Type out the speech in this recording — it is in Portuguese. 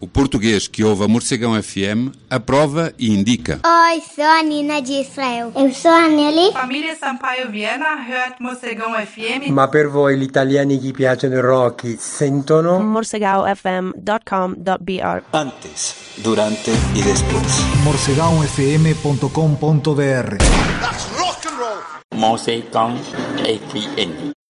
O português que ouve a Morcegão FM aprova e indica. Oi, sou a Nina de Israel. Eu sou a Nelly. Família Sampaio Viena hört Morcegão FM. Ma per voi, gli italiani che piacciono il rock, sentono morcegaofm.com.br. Antes, durante y después. morcegaofm.com.br. That's rock and roll. Morcegão FM.